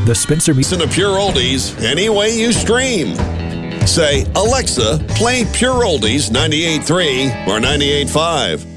The Spencer Listen to Pure Oldies any way you stream. Say, Alexa, play Pure Oldies 98.3 or 98.5.